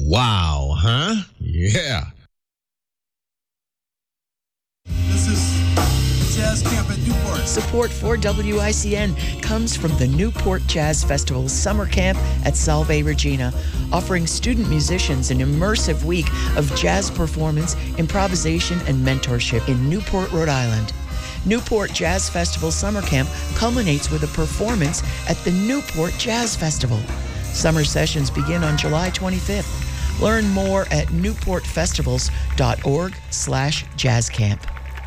Wow, huh? Yeah. This is Jazz Camp at Newport. Support for WICN comes from the Newport Jazz Festival Summer Camp at Salve Regina, offering student musicians an immersive week of jazz performance, improvisation, and mentorship in Newport, Rhode Island. Newport Jazz Festival Summer Camp culminates with a performance at the Newport Jazz Festival. Summer sessions begin on July 25th. Learn more at newportfestivals.org/jazzcamp.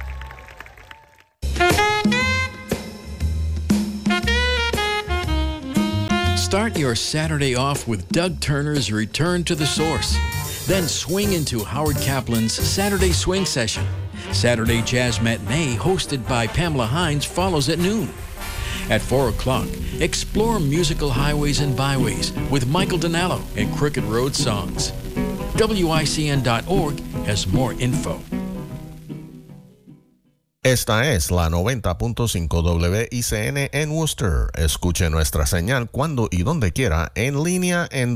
Start your Saturday off with Doug Turner's Return to the Source. Then swing into Howard Kaplan's Saturday Swing Session. Saturday Jazz Matinee, hosted by Pamela Hines, follows at noon. At 4 o'clock, explore musical highways and byways with Michael Donallo and Crooked Road Songs. WICN.org has more info. Esta es la 90.5 WICN en Worcester. Escuche nuestra señal cuando y donde quiera en línea en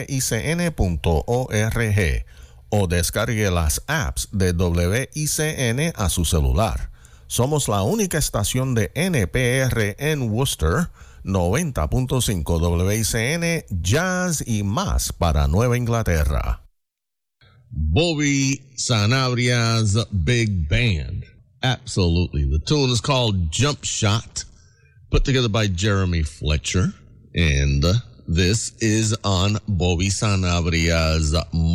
wicn.org o descargue las apps de WICN a su celular. Somos la única estación de NPR en Worcester, 90.5 WICN, jazz y más para Nueva Inglaterra. Bobby Sanabria's Big Band. Absolutely. The tune is called Jump Shot, put together by Jeremy Fletcher. And this is on Bobby Sanabria's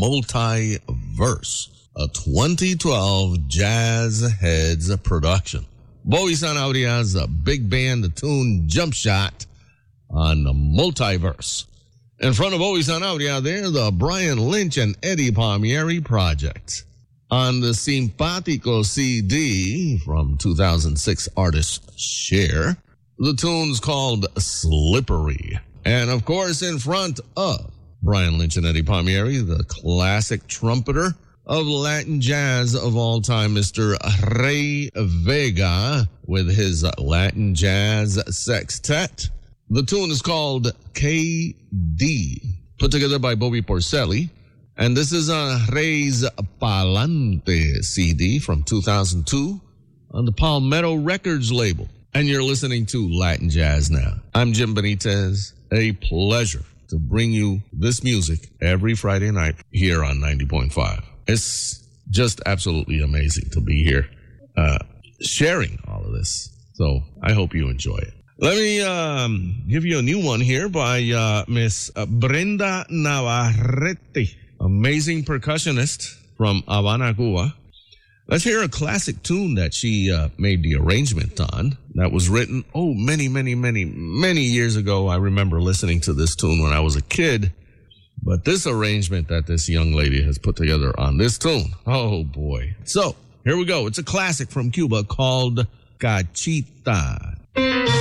Multiverse, a 2012 Jazz Heads production. Bobby Sanabria's Big Band, the tune Jump Shot on the Multiverse. In front of Bobby Sanabria there, the Brian Lynch and Eddie Palmieri Project. On the Simpatico CD from 2006 artist Cher, the tune's called Slippery. And of course, in front of Brian Lynch and Eddie Palmieri, the classic trumpeter of Latin jazz of all time, Mr. Ray Vega, with his Latin Jazz Sextet. The tune is called KD, put together by Bobby Porcelli. And this is on Ray's Palante CD from 2002 on the Palmetto Records label. And you're listening to Latin Jazz Now. I'm Jim Benitez. A pleasure to bring you this music every Friday night here on 90.5. It's just absolutely amazing to be here sharing all of this. So I hope you enjoy it. Let me give you a new one here by Miss Brenda Navarrete. Amazing percussionist from Havana, Cuba. Let's hear a classic tune that she made the arrangement on that was written, many years ago. I remember listening to this tune when I was a kid. But this arrangement that this young lady has put together on this tune, oh boy. So, here we go. It's a classic from Cuba called Cachita.